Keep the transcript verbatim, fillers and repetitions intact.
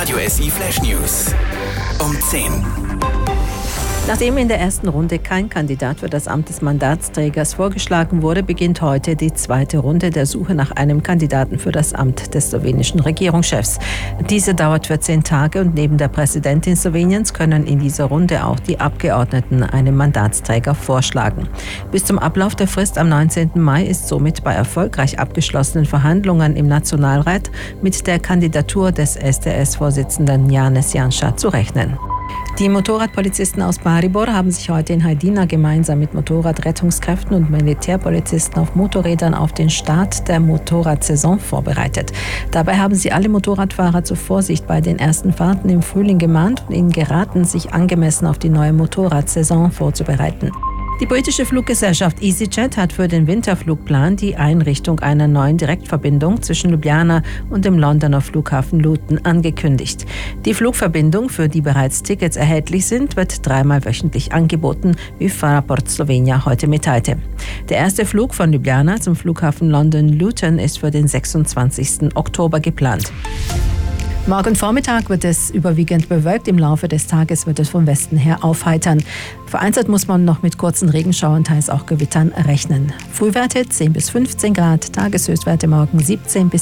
Radio S I Flash News um zehn. Nachdem in der ersten Runde kein Kandidat für das Amt des Mandatsträgers vorgeschlagen wurde, beginnt heute die zweite Runde der Suche nach einem Kandidaten für das Amt des slowenischen Regierungschefs. Diese dauert vierzehn Tage und neben der Präsidentin Sloweniens können in dieser Runde auch die Abgeordneten einen Mandatsträger vorschlagen. Bis zum Ablauf der Frist am neunzehnten Mai ist somit bei erfolgreich abgeschlossenen Verhandlungen im Nationalrat mit der Kandidatur des S D S-Vorsitzenden Janez Janša zu rechnen. Die Motorradpolizisten aus Maribor haben sich heute in Hajdina gemeinsam mit Motorradrettungskräften und Militärpolizisten auf Motorrädern auf den Start der Motorradsaison vorbereitet. Dabei haben sie alle Motorradfahrer zur Vorsicht bei den ersten Fahrten im Frühling gemahnt und ihnen geraten, sich angemessen auf die neue Motorradsaison vorzubereiten. Die britische Fluggesellschaft EasyJet hat für den Winterflugplan die Einrichtung einer neuen Direktverbindung zwischen Ljubljana und dem Londoner Flughafen Luton angekündigt. Die Flugverbindung, für die bereits Tickets erhältlich sind, wird dreimal wöchentlich angeboten, wie Fraport Slovenia heute mitteilte. Der erste Flug von Ljubljana zum Flughafen London Luton ist für den sechsundzwanzigsten Oktober geplant. Morgen Vormittag wird es überwiegend bewölkt. Im Laufe des Tages wird es vom Westen her aufheitern. Vereinzelt muss man noch mit kurzen Regenschauern, teils auch Gewittern rechnen. Frühwerte zehn bis fünfzehn Grad, Tageshöchstwerte morgen siebzehn bis